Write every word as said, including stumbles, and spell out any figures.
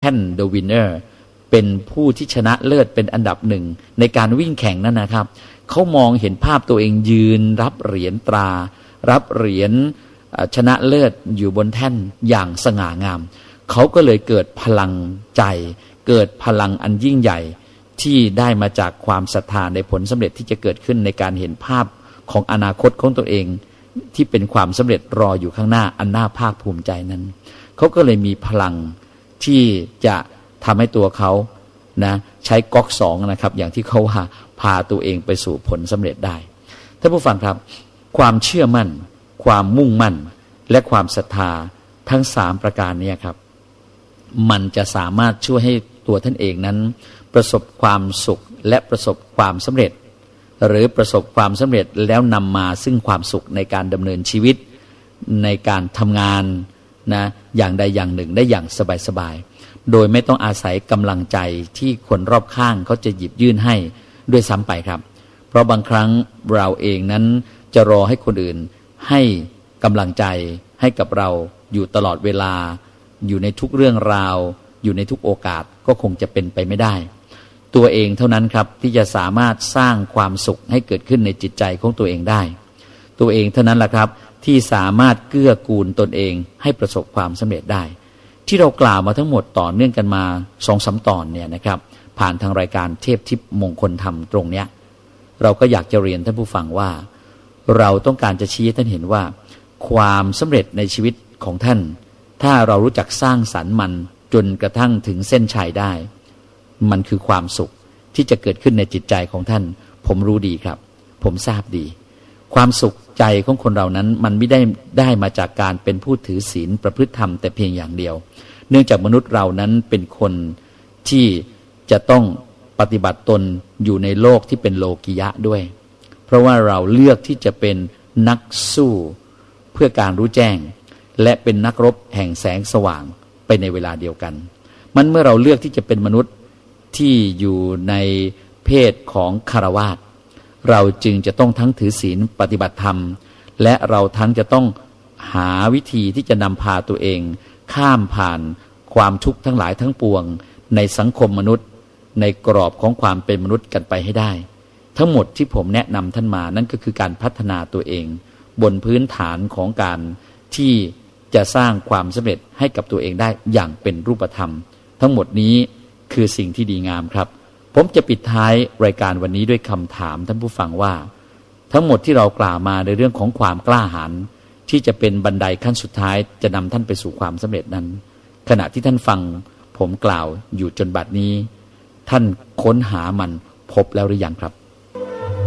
นเดอะวินเนอร์เป็นผู้ที่ชนะเลิศเป็นอันดับหนึ่งในการวิ่งแข่งนั่นนะครับเขามองเห็นภาพตัวเองยืนรับเหรียญตรารับเหรียญชนะเลิศอยู่บนแท่นอย่างสง่างามเขาก็เลยเกิดพลังใจเกิดพลังอันยิ่งใหญ่ที่ได้มาจากความศรัทธาในผลสำเร็จที่จะเกิดขึ้นในการเห็นภาพของอนาคตของตัวเองที่เป็นความสำเร็จรออยู่ข้างหน้าอันน่าภาคภูมิใจนั้นเขาก็เลยมีพลังที่จะทำให้ตัวเขานะใช้ก๊อกสองนะครับอย่างที่เขาว่าพาตัวเองไปสู่ผลสำเร็จได้ท่านผู้ฟังครับความเชื่อมั่นความมุ่งมั่นและความศรัทธาทั้งสามประการนี้ครับมันจะสามารถช่วยให้ตัวท่านเองนั้นประสบความสุขและประสบความสำเร็จหรือประสบความสำเร็จแล้วนำมาซึ่งความสุขในการดำเนินชีวิตในการทำงานนะอย่างใดอย่างหนึ่งได้อย่างสบายๆโดยไม่ต้องอาศัยกำลังใจที่คนรอบข้างเขาจะหยิบยื่นให้ด้วยซ้ำไปครับเพราะบางครั้งเราเองนั้นจะรอให้คนอื่นให้กำลังใจให้กับเราอยู่ตลอดเวลาอยู่ในทุกเรื่องราวอยู่ในทุกโอกาสก็คงจะเป็นไปไม่ได้ตัวเองเท่านั้นครับที่จะสามารถสร้างความสุขให้เกิดขึ้นในจิตใจของตัวเองได้ตัวเองเท่านั้นแหละครับที่สามารถเกื้อกูลตนเองให้ประสบความสำเร็จได้ที่เรากล่าวมาทั้งหมดต่อเนื่องกันมาสองสามตอนเนี่ยนะครับผ่านทางรายการเทพทิพย์มงคลธรรมตรงเนี้ยเราก็อยากจะเรียนท่านผู้ฟังว่าเราต้องการจะชี้ให้ท่านเห็นว่าความสำเร็จในชีวิตของท่านถ้าเรารู้จักสร้างสรรค์มันจนกระทั่งถึงเส้นชัยได้มันคือความสุขที่จะเกิดขึ้นในจิตใจของท่านผมรู้ดีครับผมทราบดีความสุขใจของคนเรานั้นมันไม่ได้ได้มาจากการเป็นผู้ถือศีลประพฤติธรรมแต่เพียงอย่างเดียวเนื่องจากมนุษย์เรานั้นเป็นคนที่จะต้องปฏิบัติตนอยู่ในโลกที่เป็นโลกิยะด้วยเพราะว่าเราเลือกที่จะเป็นนักสู้เพื่อการรู้แจ้งและเป็นนักรบแห่งแสงสว่างไปในเวลาเดียวกันมันเมื่อเราเลือกที่จะเป็นมนุษย์ที่อยู่ในเพศของคฤหัสถ์เราจึงจะต้องทั้งถือศีลปฏิบัติธรรมและเราทั้งจะต้องหาวิธีที่จะนำพาตัวเองข้ามผ่านความทุกข์ทั้งหลายทั้งปวงในสังคมมนุษย์ในกรอบของความเป็นมนุษย์กันไปให้ได้ทั้งหมดที่ผมแนะนำท่านมานั่นก็คือการพัฒนาตัวเองบนพื้นฐานของการที่จะสร้างความสำเร็จให้กับตัวเองได้อย่างเป็นรูปธรรมทั้งหมดนี้คือสิ่งที่ดีงามครับผมจะปิดท้ายรายการวันนี้ด้วยคำถามท่านผู้ฟังว่าทั้งหมดที่เรากล่าวมาในเรื่องของความกล้าหาญที่จะเป็นบันไดขั้นสุดท้ายจะนำท่านไปสู่ความสำเร็จนั้นขณะที่ท่านฟังผมกล่าวอยู่จนบัดนี้ท่านค้นหามันพบแล้วหรือยังครับ